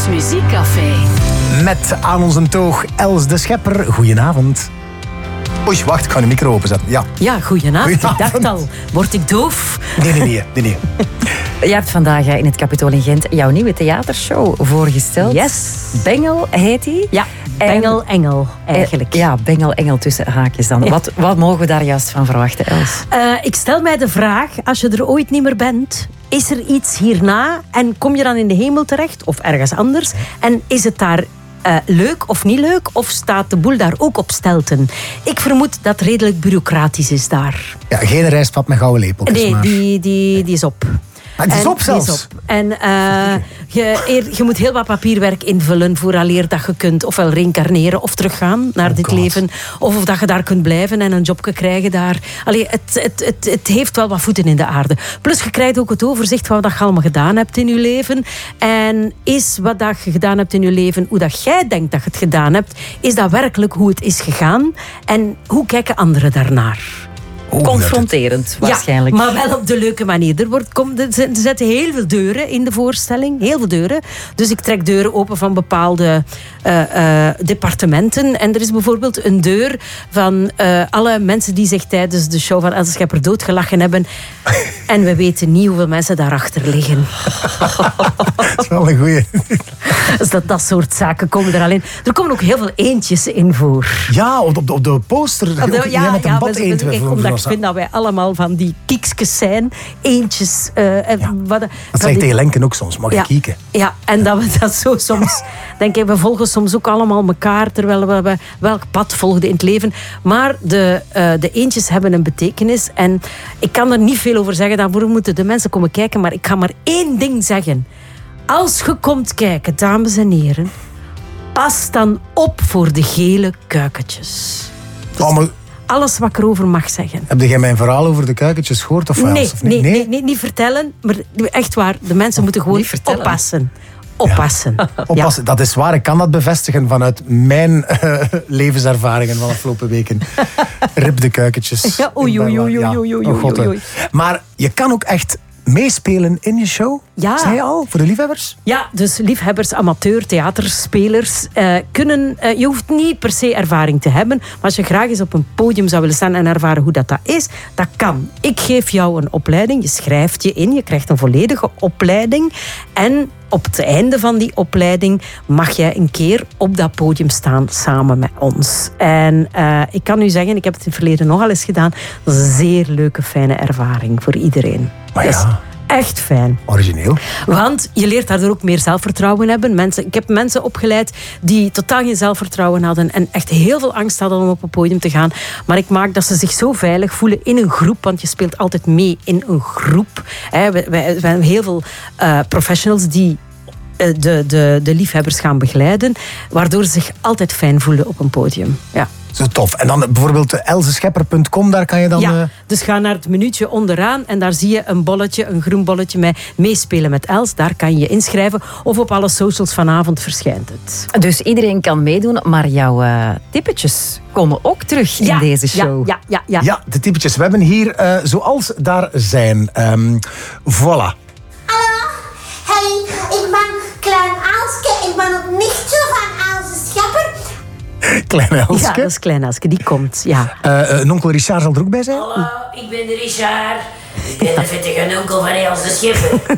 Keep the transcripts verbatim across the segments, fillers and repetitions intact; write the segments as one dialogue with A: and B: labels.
A: Ons Muziekcafé.
B: Met aan onze toog Els de Schepper. Goedenavond. Oei, wacht, ik ga de micro openzetten. Ja,
C: ja goedenavond.
B: Goedenavond.
C: Ik dacht al, word ik doof?
B: Nee, nee, nee. nee, nee.
D: Je hebt vandaag in het Capitool in Gent jouw nieuwe theatershow voorgesteld.
C: Yes.
D: Bengel heet die.
C: Ja, Bengel Engel eigenlijk.
D: Ja, Bengel Engel tussen haakjes dan.
C: Ja.
D: Wat, wat mogen we daar juist van verwachten, Els?
C: Uh, ik stel mij de vraag, als je er ooit niet meer bent, is er iets hierna en kom je dan in de hemel terecht of ergens anders? En is het daar uh, leuk of niet leuk? Of staat de boel daar ook op stelten? Ik vermoed dat het redelijk bureaucratisch is daar.
B: Ja, geen rijstvat met gouden lepeltjes.
C: Nee,
B: maar.
C: die, die, die is op.
B: Maar het is
C: En
B: op zelfs.
C: die is op. En uh, je, eer, je moet heel wat papierwerk invullen vooraleer dat je kunt ofwel reïncarneren of teruggaan naar
B: Oh
C: dit
B: God.
C: leven. Of, of dat je daar kunt blijven en een jobje krijgen daar. Allee, het, het, het, het heeft wel wat voeten in de aarde. Plus je krijgt ook het overzicht van wat je allemaal gedaan hebt in je leven. En is wat dat je gedaan hebt in je leven, hoe dat jij denkt dat je het gedaan hebt, is dat werkelijk hoe het is gegaan? En hoe kijken anderen daarnaar?
B: Oh,
D: Confronterend, waarschijnlijk.
C: Ja, maar wel op de leuke manier. Er, wordt, kom, er zetten heel veel deuren in de voorstelling. Heel veel deuren. Dus ik trek deuren open van bepaalde uh, uh, departementen. En er is bijvoorbeeld een deur van uh, alle mensen die zich tijdens de show van Els de Schepper doodgelachen hebben. En we weten niet hoeveel mensen daarachter liggen.
B: Dat is wel een goeie.
C: Dus dat, dat soort zaken komen er alleen. Er komen ook heel veel eentjes in voor.
B: Ja, op de, op de poster.
C: Op de-
B: ook jij met een
C: ja,
B: bad
C: we-
B: eend.
C: ik, omdat ik vind dat wij allemaal van die kiekjes zijn. Eentjes. Uh,
B: Ja.
C: wat,
B: Dat
C: van
B: zegt
C: die-
B: tegen Lenken ook soms. Mag je
C: Ja.
B: kieken?
C: Ja, en dat we dat zo soms... Denk ik, we volgen soms ook allemaal elkaar, terwijl we, we welk pad volgden in het leven. Maar de, uh, de eentjes hebben een betekenis. En ik kan er niet veel over zeggen, daarvoor moeten de mensen komen kijken. Maar ik ga maar één ding zeggen. Als je komt kijken, dames en heren, pas dan op voor de gele kuikentjes.
B: Oh, maar
C: Alles wat ik erover mag zeggen.
B: heb jij mijn verhaal over de kuikentjes gehoord? Of wel?
C: Nee,
B: Of
C: nee, nee, nee, niet vertellen. Maar echt waar, de mensen moeten gewoon
D: niet vertellen.
C: oppassen. Oppassen.
B: Oppassen, dat is waar. Ik kan dat bevestigen vanuit mijn uh, levenservaringen van de afgelopen weken. Rip de kuikentjes.
C: Ja, oei,
B: Ik ben
C: oei,
B: wel-
C: oei,
B: ja,
C: oei, oei,
B: oh god,
C: oei,
B: hè.
C: oei.
B: Maar je kan ook echt meespelen in je show.
C: Ja.
B: Zei je al, voor de liefhebbers?
C: Ja, dus liefhebbers, amateur, theaterspelers uh, kunnen... Uh, je hoeft niet per se ervaring te hebben. Maar als je graag eens op een podium zou willen staan en ervaren hoe dat, dat is, dat kan. Ik geef jou een opleiding. Je schrijft je in. Je krijgt een volledige opleiding. En op het einde van die opleiding mag jij een keer op dat podium staan samen met ons. En uh, ik kan u zeggen, ik heb het in het verleden nogal eens gedaan. Dat is een zeer leuke, fijne ervaring voor iedereen.
B: Maar
C: Dat is
B: ja.
C: echt fijn.
B: Origineel.
C: Want je leert daardoor ook meer zelfvertrouwen hebben. Mensen, ik heb mensen opgeleid die totaal geen zelfvertrouwen hadden en echt heel veel angst hadden om op een podium te gaan. Maar ik maak dat ze zich zo veilig voelen in een groep, want je speelt altijd mee in een groep. He, we, we, we hebben heel veel uh, professionals die uh, de, de, de liefhebbers gaan begeleiden, waardoor ze zich altijd fijn voelen op een podium. Ja.
B: Zo tof. En dan bijvoorbeeld elzeschepper punt com, daar kan je dan...
C: Ja,
B: uh,
C: dus ga naar het minuutje onderaan en daar zie je een bolletje, een groen bolletje met meespelen met Els. Daar kan je je inschrijven of op alle socials vanavond verschijnt het.
D: Dus iedereen kan meedoen, maar jouw uh, tippetjes komen ook terug in
C: Ja,
D: deze show.
C: Ja, ja, ja. ja.
B: ja, de typetjes. We hebben hier, uh, zoals daar zijn. Um, voilà.
E: Hallo, hey, ik ben Klein Aalske, ik ben het nichtje van Els de Schepper.
B: Kleine
C: Ja,
B: Elske.
C: dat is Klein Elske, die komt. Ja.
B: Uh, uh, onkel Richard zal er ook bij zijn.
F: Hallo, ik ben de Richard. Ik ben de vettige onkel van Els de Schepper.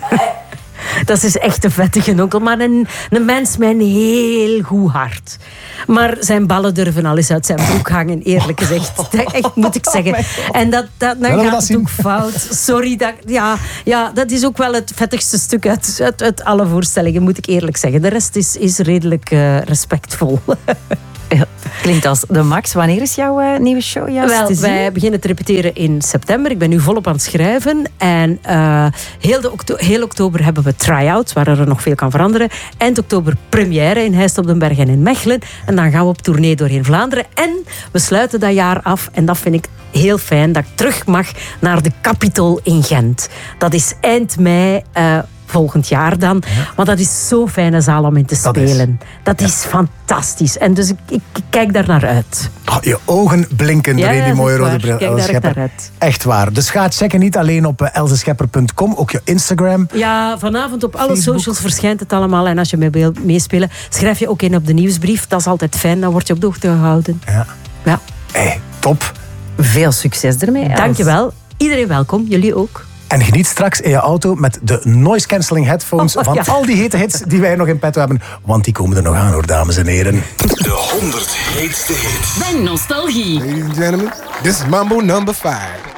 C: Dat is echt een vettige onkel, maar een, een mens met een heel goed hart. Maar zijn ballen durven al eens uit zijn broek hangen, eerlijk gezegd. Dat echt, moet ik zeggen. En dat, dat, dan
B: Willen we
C: gaat
B: dat
C: het
B: zien?
C: ook fout. Sorry. Dat, ja, ja, dat is ook wel het vettigste stuk uit, uit, uit alle voorstellingen, moet ik eerlijk zeggen. De rest is, is redelijk uh, respectvol.
D: Ja, klinkt als de max. Wanneer is jouw uh, nieuwe show juist
C: Wel,
D: te zien?
C: wij beginnen te repeteren in september. Ik ben nu volop aan het schrijven. En uh, heel, de okto- heel oktober hebben we try-outs, waar er nog veel kan veranderen. Eind oktober première in Heist op den Berg en in Mechelen. En dan gaan we op tournee doorheen Vlaanderen. En we sluiten dat jaar af. En dat vind ik heel fijn, dat ik terug mag naar de Capitool in Gent. Dat is eind mei... Uh, volgend jaar dan. Ja. Maar dat is zo'n fijne zaal om in te spelen. Dat is, dat is ja. fantastisch. En dus ik, ik, ik kijk daar naar uit.
B: Oh, je ogen blinken
C: ja,
B: door in die mooie rode
C: waar.
B: bril.
C: Kijk daar echt naar uit.
B: Echt waar. Dus ga het checken, niet alleen op uh, else schepper punt com, ook je Instagram.
C: Ja, vanavond op alle
B: Facebook.
C: socials verschijnt het allemaal. En als je mee wilt meespelen, schrijf je ook in op de nieuwsbrief. Dat is altijd fijn, dan word je op de hoogte gehouden.
B: Ja.
C: Ja.
B: Hey, top.
D: Veel succes ermee. Els.
C: Dankjewel. Iedereen welkom, jullie ook.
B: En geniet straks in je auto met de noise cancelling headphones oh, van ja. al die hete hits die wij nog in petto hebben. Want die komen er nog aan hoor, dames en heren.
A: De honderd heetste hits.
G: Bij Nostalgie.
H: Ladies and gentlemen, this is Mambo number five.